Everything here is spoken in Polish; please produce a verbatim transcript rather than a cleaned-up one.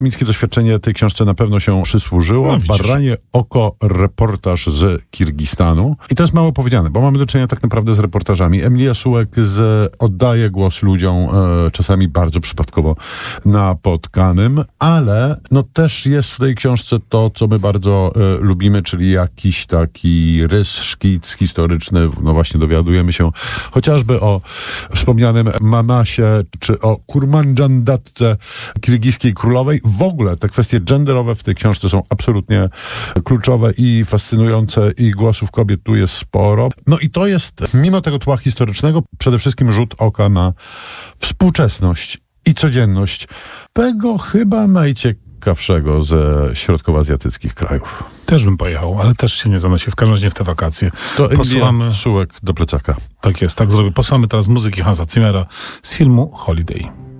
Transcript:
Mickie doświadczenie tej książce na pewno się przysłużyło. No, Baranie oko, reportaż z Kirgistanu. I to jest mało powiedziane, bo mamy do czynienia tak naprawdę z reportażami. Emilia Sułek z, oddaje głos ludziom, e, czasami bardzo przypadkowo napotkanym, ale no też jest w tej książce to, co my bardzo e, lubimy, czyli jakiś taki rys, szkic historyczny. No właśnie dowiadujemy się chociażby o wspomnianym Manasie, czy o Kurmandżandatce kirgiskiej królowej. W ogóle te kwestie genderowe w tej książce są absolutnie kluczowe i fascynujące i głosów kobiet tu jest sporo. No i to jest, mimo tego tła historycznego, przede wszystkim rzut oka na współczesność i codzienność tego chyba najciekawszego ze środkowoazjatyckich krajów. Też bym pojechał, ale też się nie zanosi, w każdym razie w te wakacje. To Posuwamy Emilia Sułek do plecaka. Tak jest, tak zrobię. Posłuchamy teraz muzyki Hansa Zimmera z filmu Holiday.